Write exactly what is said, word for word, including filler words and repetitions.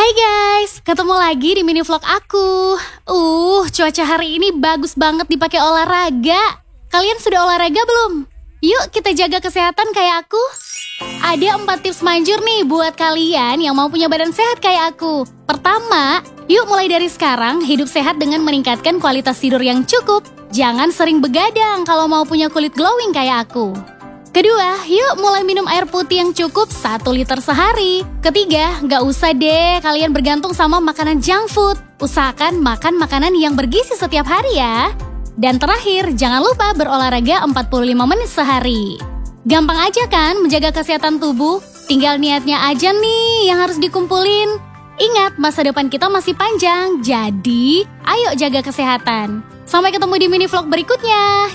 Hai guys, ketemu lagi di mini vlog aku. Uh, cuaca hari ini bagus banget dipakai olahraga. Kalian sudah olahraga belum? Yuk kita jaga kesehatan kayak aku. Ada empat tips manjur nih buat kalian yang mau punya badan sehat kayak aku. Pertama, yuk mulai dari sekarang hidup sehat dengan meningkatkan kualitas tidur yang cukup. Jangan sering begadang kalau mau punya kulit glowing kayak aku. Kedua, yuk mulai minum air putih yang cukup satu liter sehari. Ketiga, gak usah deh kalian bergantung sama makanan junk food. Usahakan makan makanan yang bergizi setiap hari ya. Dan terakhir, jangan lupa berolahraga empat puluh lima menit sehari. Gampang aja kan menjaga kesehatan tubuh? Tinggal niatnya aja nih yang harus dikumpulin. Ingat, masa depan kita masih panjang, jadi ayo jaga kesehatan. Sampai ketemu di mini vlog berikutnya.